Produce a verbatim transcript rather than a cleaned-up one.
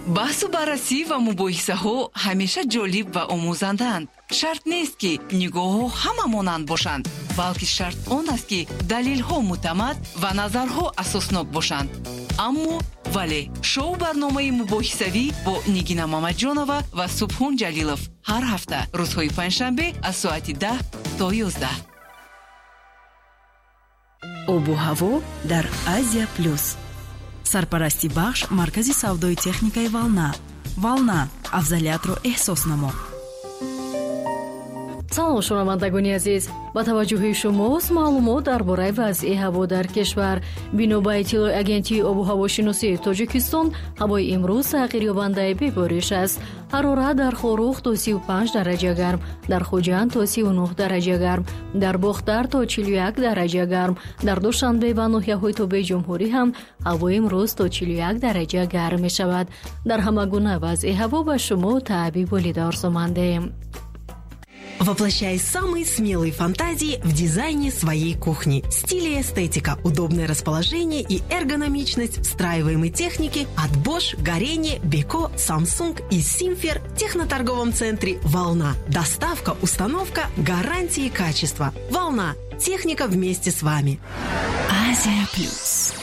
баҳсу баррасӣ ва мубоҳисаҳо ҳамеша ҷолиб ва омӯзанданд. шарт нест ки нигоҳҳо ҳама монанд бошанд, балки шарт он аст ки далелҳо муътамад ва назарҳо асоснок бошанд. аммо вале шоу барномаи мубоҳисавӣ бо Нигина Мамаҷонова ва Субҳон Ҷалилов ҳар ҳафта рӯзҳои панҷшанбе аз соати даҳ то ёздаҳ. обу ҳаво дар Азия плюс. Сарпарасти бахш маркази савдои техникаи Волна. Волна, афзалиятро эҳсос намо. салом шунавандагони азиз, ба таваҷҷӯҳи шумост маълумот дар бораи вазъи ҳаво дар кишвар. бино ба иттилои агентии обу ҳавошиносии Тоҷикистон, ҳавои имрӯз тағйирёбандаи бебориш аст. ҳарорат дар Хорух то сию панҷ дараҷа гарм, дар Хуҷанд то сию нӯҳ дараҷа гарм, дар Бохтар то чилу як дараҷа гарм, дар Душанбе ва ноҳияҳои Тобеи Ҷумҳурӣ ҳам ҳавои имрӯз то чилу як дараҷа гарм мешавад. дар ҳама гуна вазъи ҳаво ба шумо таъби болида орзумандем. Воплощай самые смелые фантазии в дизайне своей кухни. Стиль и эстетика, удобное расположение и эргономичность встраиваемой техники от Bosch, Горение, Beko, Samsung и Simfer в техноторговом центре «Волна». Доставка, установка, гарантии качества. «Волна». Техника вместе с вами. Азия плюс.